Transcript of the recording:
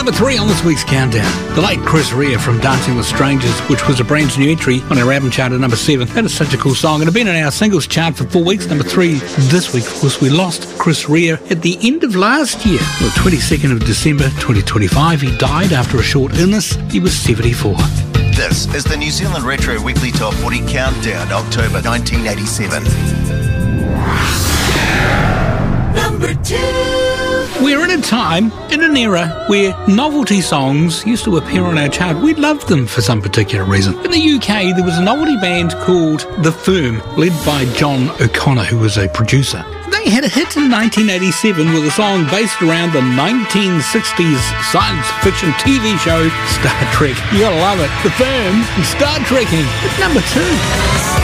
number 3 on this week's countdown. The late Chris Rea from Dancing with Strangers, which was a brand new entry on our album chart at number 7. That is such a cool song. It had been in our singles chart for 4 weeks. Number 3 this week. Of course, we lost Chris Rea at the end of last year. On the 22nd of December 2025, he died after a short illness. He was 74. This is the New Zealand Retro Weekly Top 40 Countdown, October 1987. Number 2. We're in a time, in an era, where novelty songs used to appear on our chart. We loved them for some particular reason. In the UK, there was a novelty band called The Firm, led by John O'Connor, who was a producer. They had a hit in 1987 with a song based around the 1960s science fiction TV show Star Trek. You gotta love it. The Firm and Star Trekking at number 2.